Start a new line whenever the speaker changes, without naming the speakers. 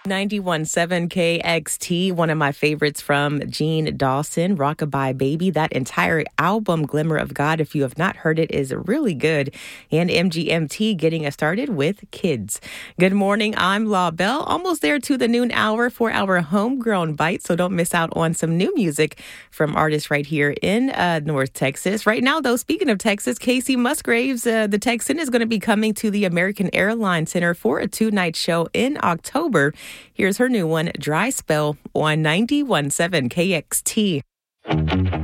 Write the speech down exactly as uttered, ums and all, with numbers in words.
ninety-one point seven K X T, one of my favorites from Gene Dawson, Rockabye Baby. That entire album, Glimmer of God, if you have not heard it, is really good. And M G M T getting us started with Kids. Good morning, I'm La Belle, almost there to the noon hour for our homegrown bite, so don't miss out on some new music from artists right here in uh, North Texas. Right now, though, speaking of Texas, Casey Musgraves, uh, the Texan, is going to be coming to the American Airlines Center for a two-night show in October. Here's her new one, Dry Spell, on ninety-one point seven K X T.